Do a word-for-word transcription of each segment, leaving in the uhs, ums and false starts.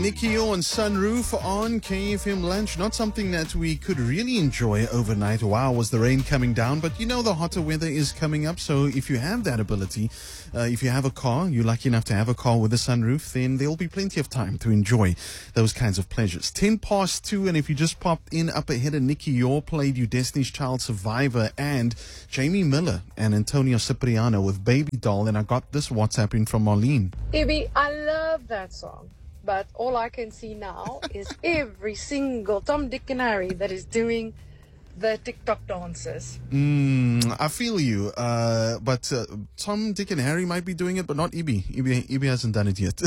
Nicky O and Sunroof on K F M Lunch. Not something that we could really enjoy overnight. Wow, was the rain coming down? But you know the hotter weather is coming up. So if you have that ability, uh, if you have a car, you're lucky enough to have a car with a sunroof, then there'll be plenty of time to enjoy those kinds of pleasures. ten past two, and if you just popped in up ahead, of Nicky O played you Destiny's Child Survivor and Jamie Miller and Antonio Cipriano with Baby Doll. And I got this WhatsApp in from Marlene. Ibby, I love that song. But all I can see now is every single Tom, Dick, and Harry that is doing the TikTok dances. Mm, I feel you. Uh, but uh, Tom, Dick, and Harry might be doing it, but not Ibby. Ibby, Ibby hasn't done it yet.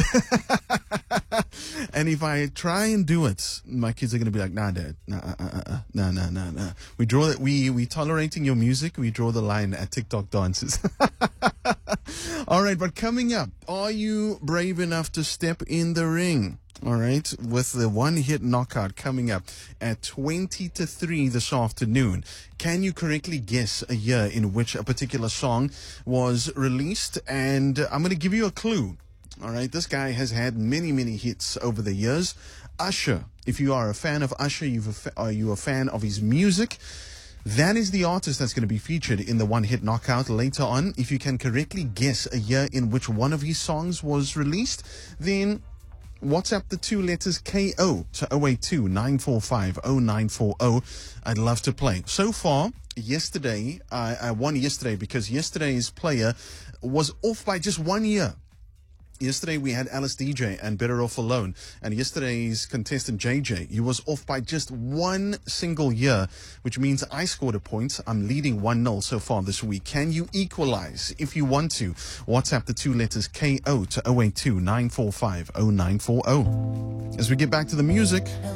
And if I try and do it, my kids are going to be like, nah, Dad. Nah, uh, uh, uh, nah, nah, nah, nah. We draw that. We, we tolerating your music. We draw the line at TikTok dances. All right, but coming up, are you brave enough to step in the ring? All right, with the one-hit knockout coming up at twenty to three this afternoon. Can you correctly guess a year in which a particular song was released? And I'm going to give you a clue. All right, this guy has had many, many hits over the years. Usher, if you are a fan of Usher, you've a fa- are you a fan of his music? That is the artist that's going to be featured in the one-hit knockout later on. If you can correctly guess a year in which one of his songs was released, then WhatsApp the two letters K O to zero eight two, nine four five, zero nine four zero. I'd love to play. So far, yesterday, I, I won yesterday because yesterday's player was off by just one year. Yesterday we had Alice D J and Better Off Alone, and yesterday's contestant J J, he was off by just one single year, which means I scored a point. I'm leading one nil so far this week. Can you equalize? If you want to, WhatsApp the two letters K O to zero eight two, nine four five, zero nine four zero. As we get back to the music,